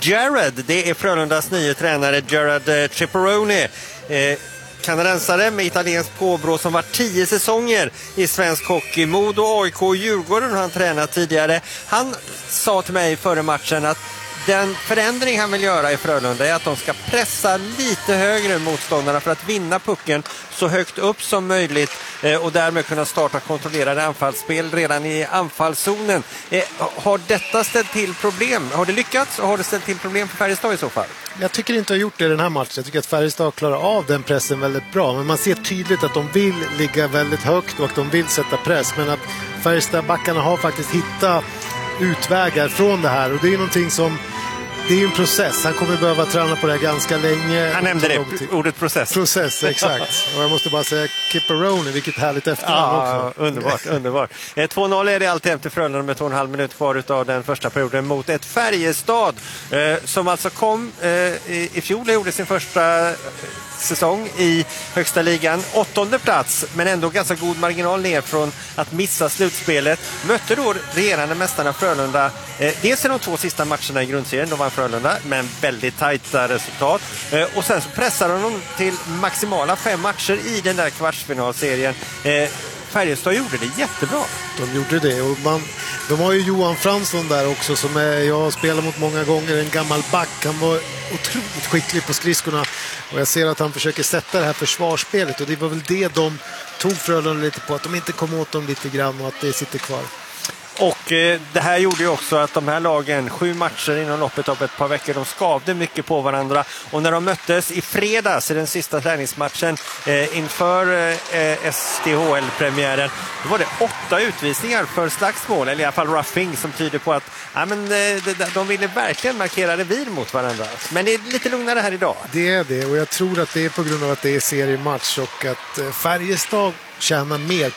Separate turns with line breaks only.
Jared, det är Frölundas nya tränare Gerard Ciparroni. Kanadensare med italienskt påbrå som var 10 säsonger i svensk hockey. Modo, AIK och Djurgården har han tränat tidigare. Han sa till mig före matchen att den förändring han vill göra i Frölunda är att de ska pressa lite högre motståndarna för att vinna pucken så högt upp som möjligt och därmed kunna starta kontrollerade anfallsspel redan i anfallszonen. Har detta ställt till problem? Har det lyckats och har det ställt till problem för Färjestad i så fall?
Jag tycker inte har gjort det i den här matchen. Jag tycker att Färjestad klarar av den pressen väldigt bra. Men man ser tydligt att de vill ligga väldigt högt och att de vill sätta press. Men att Färjestad-backarna har faktiskt hittat utvägar från det här. Och det är någonting som... Det är ju en process. Han kommer behöva träna på det här ganska länge.
Han nämnde det, ordet process.
Process, exakt. Och jag måste bara säga Ciparroni, vilket härligt efternamn också.
Underbart. 2-0 är det alltid till Frölunda med 2,5 minuter kvar av den första perioden mot ett Färjestad som alltså kom i fjol och gjorde sin första säsong i högsta ligan. 8:e plats, men ändå ganska god marginal ner från att missa slutspelet. Mötte då regerande mästarna Frölunda. Dels i de 2 sista matcherna i grundserien, de var Frölunda, men väldigt tajta resultat. Och sen så pressade de till maximala 5 matcher i den där kvartsfinalserien. Färjestad gjorde det jättebra.
De gjorde det och de har ju Johan Fransson där också som jag har spelat mot många gånger, en gammal back. Han var otroligt skicklig på skridskorna och jag ser att han försöker sätta det här försvarsspelet och det var väl det de tog Frölunda lite på, att de inte kom åt dem lite grann och att det sitter kvar.
Och det här gjorde ju också att de här lagen, 7 matcher inom loppet av ett par veckor, de skavde mycket på varandra. Och när de möttes i fredags i den sista träningsmatchen inför SDHL-premiären, då var det 8 utvisningar för slagsmål, eller i alla fall roughing, som tyder på att de ville verkligen markera revir mot varandra. Men det är lite lugnare här idag.
Det är det, och jag tror att det är på grund av att det är seriematch och att Färjestad tjänar mer